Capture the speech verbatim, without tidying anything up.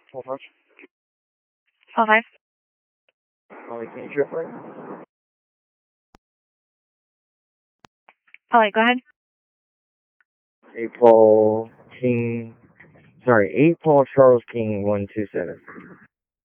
Full touch. Call five. Molly, can you trip right? All right, go ahead. eight Paul King, sorry, eight Paul Charles King one two seven.